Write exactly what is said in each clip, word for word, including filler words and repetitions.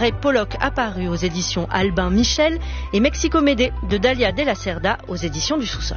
Rey Pollock apparu aux éditions Albin Michel et Mexico Médé de Dalia de la Cerda aux éditions du Sous-Sol.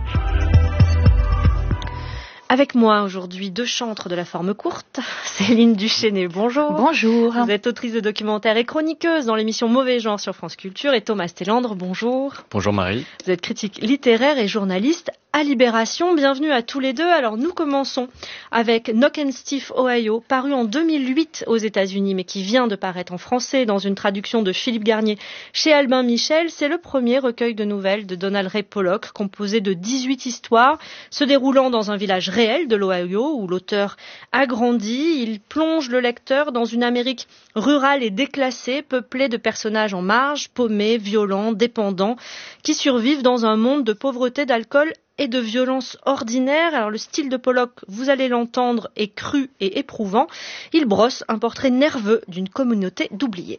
Avec moi aujourd'hui deux chantres de la forme courte, Céline Duchesnay, bonjour. Bonjour. Vous êtes autrice de documentaires et chroniqueuse dans l'émission Mauvais Genre sur France Culture, et Thomas Stellandre, bonjour. Bonjour Marie. Vous êtes critique littéraire et journaliste à Libération. Bienvenue à tous les deux. Alors nous commençons avec Knock and Stiff Ohio, paru en deux mille huit aux États-Unis, mais qui vient de paraître en français dans une traduction de Philippe Garnier chez Albin Michel. C'est le premier recueil de nouvelles de Donald Rey Pollock, composé de dix-huit histoires, se déroulant dans un village réel de l'Ohio où l'auteur a grandi. Il plonge le lecteur dans une Amérique rurale et déclassée, peuplée de personnages en marge, paumés, violents, dépendants, qui survivent dans un monde de pauvreté, d'alcool et de violence ordinaire. Alors le style de Pollock, vous allez l'entendre, est cru et éprouvant. Il brosse un portrait nerveux d'une communauté d'oubliés.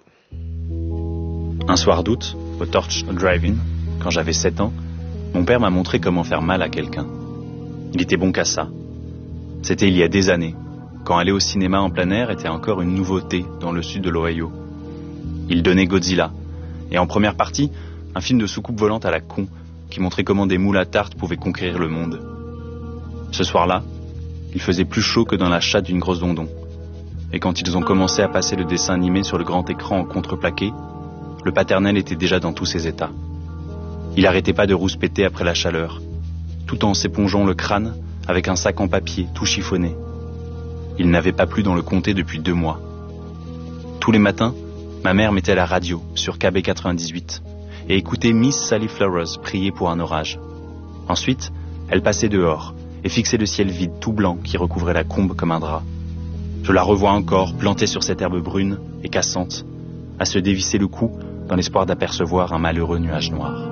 Un soir d'août, au Torch Drive-In, quand j'avais sept ans, mon père m'a montré comment faire mal à quelqu'un. Il était bon qu'à ça. C'était il y a des années, quand aller au cinéma en plein air était encore une nouveauté dans le sud de l'Ohio. Il donnait Godzilla, et en première partie, un film de soucoupe volante à la con, qui montrait comment des moules à tarte pouvaient conquérir le monde. Ce soir-là, il faisait plus chaud que dans la chatte d'une grosse dondon. Et quand ils ont commencé à passer le dessin animé sur le grand écran en contreplaqué, le paternel était déjà dans tous ses états. Il arrêtait pas de rouspéter après la chaleur, tout en s'épongeant le crâne avec un sac en papier tout chiffonné. Il n'avait pas plu dans le comté depuis deux mois. Tous les matins, ma mère mettait la radio sur K B quatre-vingt-dix-huit et écoutait Miss Sally Flowers prier pour un orage. Ensuite, elle passait dehors et fixait le ciel vide tout blanc qui recouvrait la combe comme un drap. Je la revois encore plantée sur cette herbe brune et cassante, à se dévisser le cou dans l'espoir d'apercevoir un malheureux nuage noir.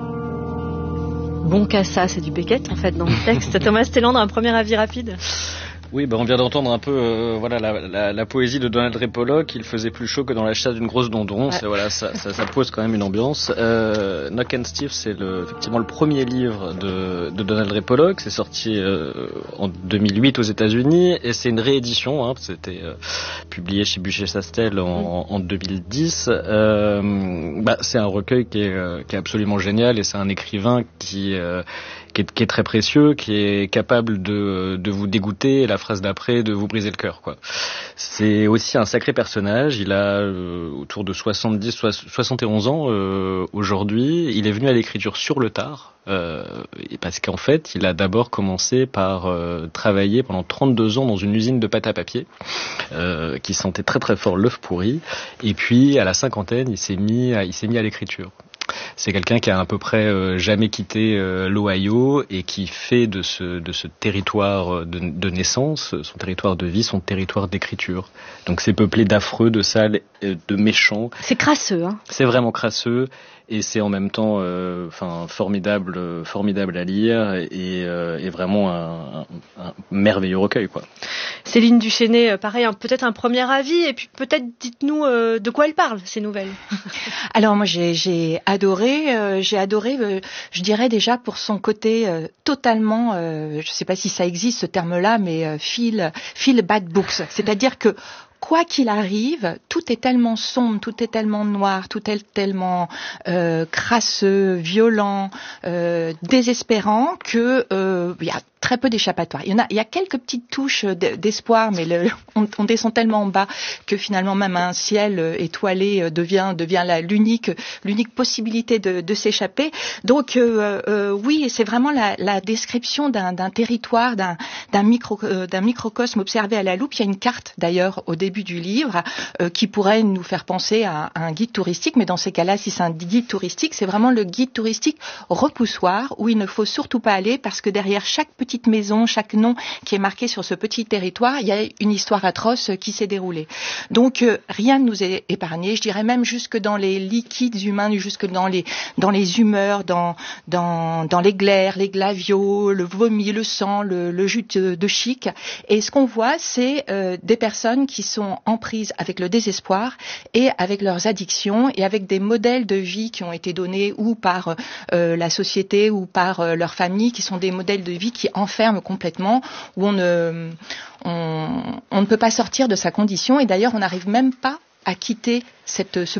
Bon qu'à ça, c'est du Beckett en fait dans le texte. Thomas Stellandre, un premier avis rapide? Oui, ben on vient d'entendre un peu euh, voilà la, la, la poésie de Donald Rey Pollock. Il faisait plus chaud que dans la chatte d'une grosse dondon. Ouais. C'est, voilà, ça, ça, ça pose quand même une ambiance. Euh, Knock and Stiff, c'est le, effectivement le premier livre de, de Donald Rey Pollock. C'est sorti euh, en deux mille huit aux États-Unis et c'est une réédition. Hein, c'était euh, publié chez Buchet-Chastel en, en deux mille dix. Euh, bah, c'est un recueil qui est, euh, qui est absolument génial et c'est un écrivain qui euh, Qui est, qui est très précieux, qui est capable de, de vous dégoûter, et la phrase d'après de vous briser le cœur, quoi. C'est aussi un sacré personnage. Il a euh, autour de soixante-dix, soixante et onze ans euh, aujourd'hui. Il est venu à l'écriture sur le tard, euh, parce qu'en fait, il a d'abord commencé par euh, travailler pendant trente-deux ans dans une usine de pâte à papier, euh, qui sentait très très fort l'œuf pourri. Et puis, à la cinquantaine, il s'est mis à, il s'est mis à l'écriture. C'est quelqu'un qui a à peu près euh, jamais quitté euh, l'Ohio et qui fait de ce de ce territoire de, de naissance, son territoire de vie, son territoire d'écriture. Donc c'est peuplé d'affreux, de sales, de méchants. C'est crasseux, hein. C'est vraiment crasseux et c'est en même temps, euh, enfin formidable, euh, formidable à lire et, euh, et vraiment un, un, un merveilleux recueil, quoi. Céline Duchesnay, pareil, un, peut-être un premier avis et puis peut-être dites-nous euh, de quoi elle parle ces nouvelles. Alors moi j'ai, j'ai adoré, euh, j'ai adoré, euh, je dirais déjà pour son côté euh, totalement, euh, je ne sais pas si ça existe ce terme-là, mais euh, feel, feel bad books, c'est-à-dire que quoi qu'il arrive, tout est tellement sombre, tout est tellement noir, tout est tellement euh, crasseux, violent, euh, désespérant que euh, y a très peu d'échappatoires. Il y en a, il y a quelques petites touches d'espoir, mais le, on, on descend tellement en bas que finalement même un ciel étoilé devient devient la, l'unique l'unique possibilité de, de s'échapper. Donc euh, euh, oui, c'est vraiment la, la description d'un, d'un territoire, d'un, d'un micro euh, d'un microcosme observé à la loupe. Il y a une carte d'ailleurs au début du livre euh, qui pourrait nous faire penser à, à un guide touristique, mais dans ces cas-là, si c'est un guide touristique, c'est vraiment le guide touristique repoussoir où il ne faut surtout pas aller parce que derrière chaque petit petite maison, chaque nom qui est marqué sur ce petit territoire, il y a une histoire atroce qui s'est déroulée. Donc euh, rien ne nous est épargné, je dirais même jusque dans les liquides humains, jusque dans les dans les humeurs, dans dans dans les glaires, les glavios, le vomi, le sang, le, le jus de, de chic. Et ce qu'on voit, c'est euh, des personnes qui sont en prise avec le désespoir et avec leurs addictions et avec des modèles de vie qui ont été donnés ou par euh, la société ou par euh, leur famille, qui sont des modèles de vie qui enferment complètement, où on ne, on, on ne peut pas sortir de sa condition et d'ailleurs on n'arrive même pas à quitter cette, ce